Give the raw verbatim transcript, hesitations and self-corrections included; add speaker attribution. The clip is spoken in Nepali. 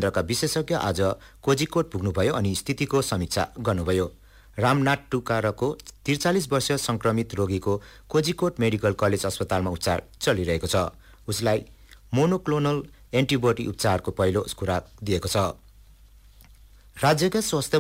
Speaker 1: केन्द्रका विशेषज्ञ आज कोजिकोड पुग्नुभयो अनि स्थितिको समीक्षा गर्नुभयो। रामनाथ टुकारको त्रिचालिस वर्षीय संक्रमित रोगीको कोजिकोड मेडिकल कलेज अस्पतालमा उपचार चलिरहेको छ। उसलाई मोनोक्लोनल एन्टिबडी उपचारको पहिलो खुराक दिएको छ। राज्यका स्वास्थ्य